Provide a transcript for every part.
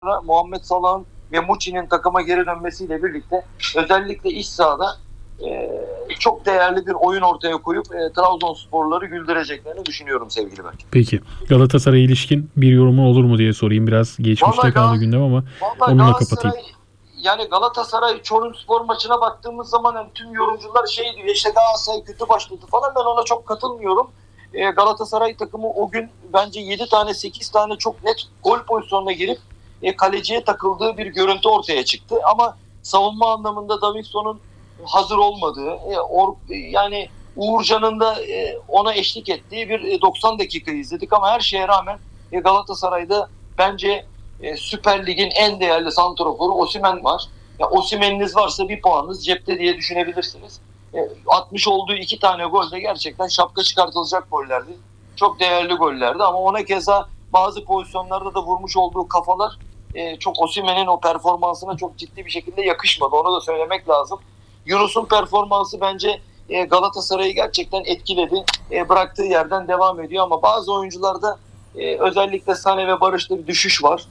Muhammed Salah'ın ve Muçi'nin takıma geri dönmesiyle birlikte özellikle iç sahada çok değerli bir oyun ortaya koyup Trabzonsporları güldüreceklerini düşünüyorum sevgili Berk. Peki Galatasaray'a ilişkin bir yorumu olur mu diye sorayım. Biraz geçmişte kaldı gündem ama onunla kapatayım. Yani Galatasaray Çorumspor maçına baktığımız zaman yani tüm yorumcular şey diyor, işte Galatasaray kötü başladı falan, ben ona çok katılmıyorum. Galatasaray takımı o gün bence 7 tane 8 tane çok net gol pozisyonuna girip kaleciye takıldığı bir görüntü ortaya çıktı. Ama savunma anlamında Davidson'un hazır olmadığı, yani Uğurcan'ın da ona eşlik ettiği bir 90 dakika izledik ama her şeye rağmen Galatasaray'da bence Süper Lig'in en değerli santraforu Osimhen var. Osimhen'iniz varsa bir puanınız cepte diye düşünebilirsiniz. Atmış olduğu 2 tane gol de gerçekten şapka çıkartılacak gollerdi. Çok değerli gollerdi ama ona keza bazı pozisyonlarda da vurmuş olduğu kafalar çok Osimhen'in o performansına çok ciddi bir şekilde yakışmadı. Onu da söylemek lazım. Yunus'un performansı bence Galatasaray'ı gerçekten etkiledi. Bıraktığı yerden devam ediyor ama bazı oyuncularda özellikle Sané ve Barış'ta bir düşüş var.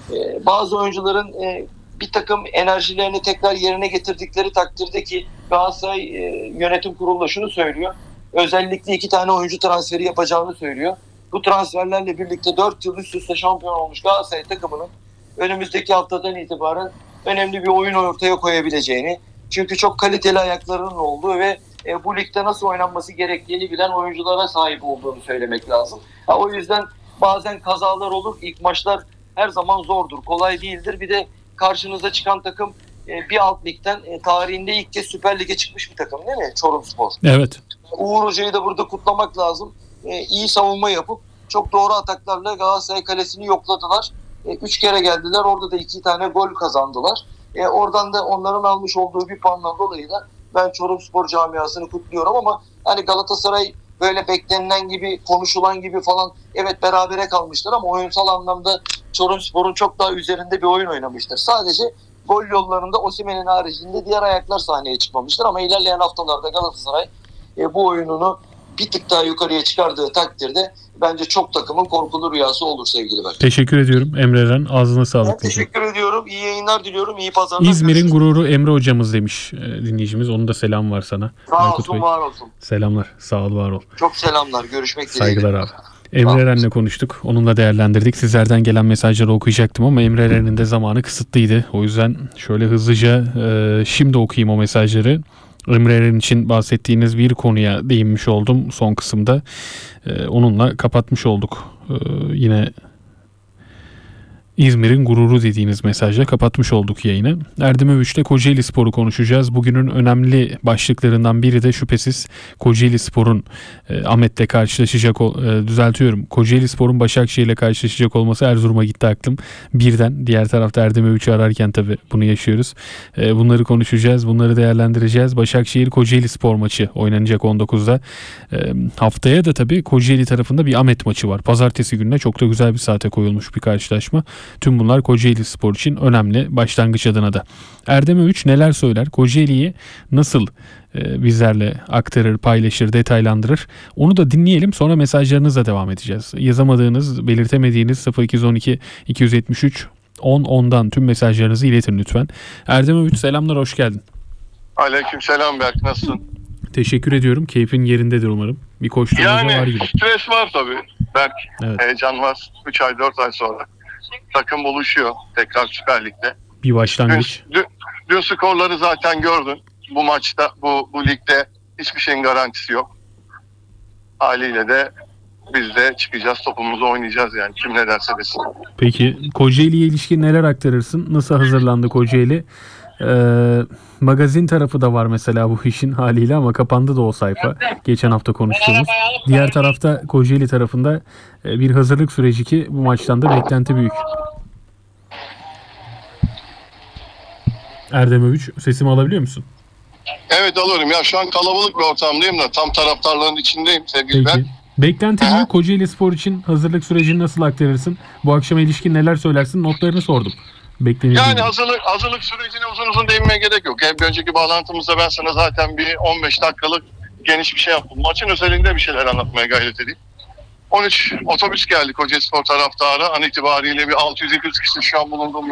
Bazı oyuncuların bir takım enerjilerini tekrar yerine getirdikleri takdirde, ki Galatasaray yönetim kurulu şunu söylüyor. Özellikle 2 tane oyuncu transferi yapacağını söylüyor. Bu transferlerle birlikte 4 yıl üst üste şampiyon olmuş Galatasaray takımının önümüzdeki haftadan itibaren önemli bir oyun ortaya koyabileceğini, çünkü çok kaliteli ayaklarının olduğu ve bu ligde nasıl oynanması gerektiğini bilen oyunculara sahip olduğunu söylemek lazım. O yüzden bazen kazalar olur. İlk maçlar her zaman zordur, kolay değildir. Bir de karşınıza çıkan takım bir alt ligden tarihinde ilk kez Süper Lig'e çıkmış bir takım değil mi? Çorumspor. Evet. Uğur Hoca'yı da burada kutlamak lazım. İyi savunma yapıp çok doğru ataklarla Galatasaray kalesini yokladılar. 3 kere geldiler. Orada da 2 tane gol kazandılar. Oradan da onların almış olduğu bir puandan dolayı da ben Çorumspor camiasını kutluyorum ama hani Galatasaray böyle beklenilen gibi, konuşulan gibi falan, evet berabere kalmışlar ama oyunsal anlamda Çorumspor'un çok daha üzerinde bir oyun oynamıştır. Sadece gol yollarında Osimhen'in haricinde diğer ayaklar sahneye çıkmamıştır ama ilerleyen haftalarda Galatasaray bu oyununu bir tık daha yukarıya çıkardığı takdirde bence çok takımın korkulu rüyası olur sevgili Berk. Teşekkür ediyorum Emre Eren. Ağzına sağlık. Ben teşekkür ediyorum. İyi yayınlar diliyorum. İyi pazarlar. İzmir'in gururu Emre hocamız demiş dinleyicimiz. Onun da selam var sana. Sağ olsun, var olsun. Selamlar. Sağ ol, var ol. Çok selamlar. Görüşmek dileğiyle. Saygılar abi. Emre Eren'le konuştuk. Onunla değerlendirdik. Sizlerden gelen mesajları okuyacaktım ama Emre Eren'in de zamanı kısıtlıydı. O yüzden şöyle hızlıca şimdi okuyayım o mesajları. Emre Eren için bahsettiğiniz bir konuya değinmiş oldum son kısımda. Onunla kapatmış olduk. Yine İzmir'in gururu dediğiniz mesajla kapatmış olduk yayını. Erdem Övüç'te Kocaeli Spor'u konuşacağız. Bugünün önemli başlıklarından biri de şüphesiz Kocaeli Spor'un Ahmet'le karşılaşacak, Kocaeli Spor'un Başakşehir'le karşılaşacak olması. Erzurum'a gitti aklım birden. Diğer tarafta Erdem Övüç'ü ararken tabii bunu yaşıyoruz. Bunları konuşacağız, bunları değerlendireceğiz. Başakşehir Kocaeli Spor maçı oynanacak 19'da. Haftaya da tabii Kocaeli tarafında bir Ahmet maçı var. Pazartesi gününe çok da güzel bir saate koyulmuş bir karşılaşma. Tüm bunlar Kocaeli Spor için önemli, başlangıç adına da. Erdem Övüç neler söyler? Kocaeli'yi nasıl bizlerle aktarır, paylaşır, detaylandırır? Onu da dinleyelim. Sonra mesajlarınızla devam edeceğiz. Yazamadığınız, belirtemediğiniz 0212 273 10'dan tüm mesajlarınızı iletin lütfen. Erdem Övüç selamlar, hoş geldin. Aleykümselam Berk, nasılsın? Teşekkür ediyorum. Keyfin yerindedir umarım. Bir koşturmaca var gibi. Stres var tabii Berk. Evet. Heyecan var. 3 ay 4 ay sonra takım buluşuyor tekrar Süper Lig'de. Bir başlangıç. Dün skorları zaten gördün. Bu maçta, bu ligde hiçbir şeyin garantisi yok. Haliyle de biz de çıkacağız, topumuzu oynayacağız yani. Kim ne derse desin. Peki Kocaeli'ye ilişkin neler aktarırsın? Nasıl hazırlandı Kocaeli? Magazin tarafı da var mesela bu işin haliyle ama kapandı da o sayfa. Geçen hafta konuştuğumuz. Diğer tarafta Kocaeli tarafında bir hazırlık süreci ki bu maçtan da beklenti büyük. Erdem Övüç, sesimi alabiliyor musun? Evet, alıyorum. Ya şu an kalabalık bir ortamdayım da tam taraftarların içindeyim sevgili Peki. Berk. Beklenti büyük. Kocaeli Spor için hazırlık sürecini nasıl aktarırsın? Bu akşama ilişkin neler söylersin? Notlarını sordum. Yani hazırlık sürecine uzun değinmeye gerek yok. Bir önceki bağlantımızda ben sana zaten bir 15 dakikalık geniş bir şey yaptım. Maçın özelinde bir şeyler anlatmaya gayret edeyim. 13 otobüs geldi Kocaelispor taraftarı. An itibariyle bir 600-700 kişi şu an bulunduğum